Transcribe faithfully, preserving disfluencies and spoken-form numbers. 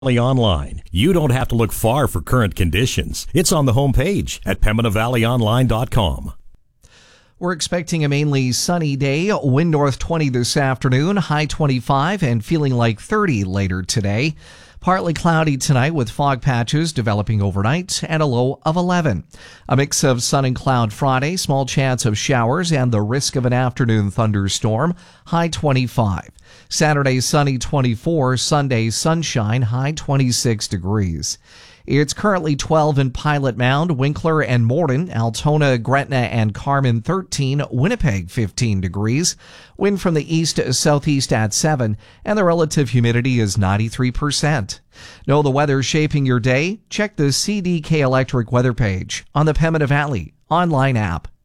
Online. You don't have to look far for current conditions. It's on the homepage at Pembina Valley Online dot com. We're expecting a mainly sunny day, wind north twenty this afternoon, high twenty-five, and feeling like thirty later today. Partly cloudy tonight with fog patches developing overnight and a low of eleven. A mix of sun and cloud Friday, small chance of showers and the risk of an afternoon thunderstorm, high twenty-five. Saturday sunny twenty-four, Sunday sunshine, high twenty-six degrees. It's currently twelve in Pilot Mound, Winkler and Morden, Altona, Gretna and Carmen thirteen, Winnipeg fifteen degrees. Wind from the east to southeast at seven, and the relative humidity is ninety-three percent. Know the weather shaping your day? Check the C D K Electric weather page on the Pembina Valley online app.